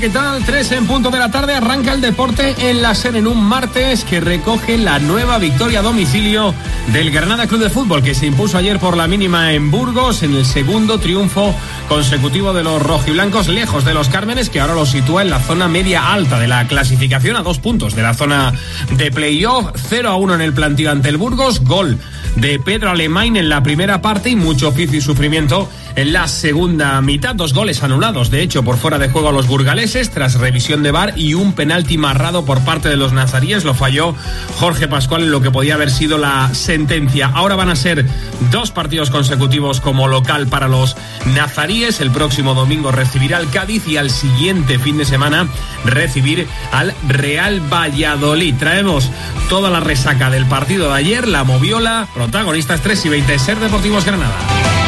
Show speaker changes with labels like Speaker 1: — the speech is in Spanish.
Speaker 1: ¿qué tal? 3 en punto de la tarde, arranca el deporte en la SER en un martes que recoge la nueva victoria a domicilio del Granada Club de Fútbol, que se impuso ayer por la mínima en Burgos en el segundo triunfo consecutivo de los rojiblancos, lejos de los Cármenes, que ahora los sitúa en la zona media alta de la clasificación, a 2 puntos de la zona de playoff. 0-1 en el plantío ante el Burgos, gol de Pedro Alemán en la primera parte y mucho oficio y sufrimiento en la segunda mitad. 2 goles anulados, de hecho, por fuera de juego a los burgaleses tras revisión de VAR, y un penalti marrado por parte de los nazaríes. Lo falló Jorge Pascual en lo que podía haber sido la sentencia. Ahora van a ser 2 partidos consecutivos como local para los nazaríes. El próximo domingo recibirá al Cádiz y al siguiente fin de semana recibir al Real Valladolid. Traemos toda la resaca del partido de ayer, la moviola, protagonistas 3:20, SER Deportivos Granada.